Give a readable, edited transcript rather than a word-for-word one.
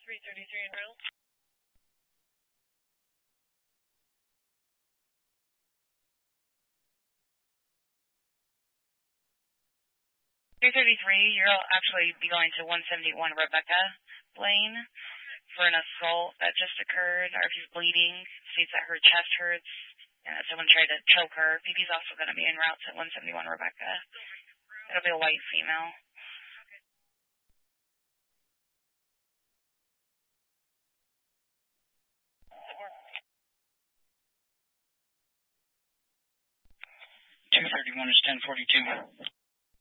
333 en route. 333, you'll actually be going to 171 Rebecca Lane for an assault that just occurred, or if he's bleeding, states that her chest hurts, and that someone tried to choke her. BB's also going to be en route to 171 Rebecca. It'll be a white female. Okay. 231 is 1042.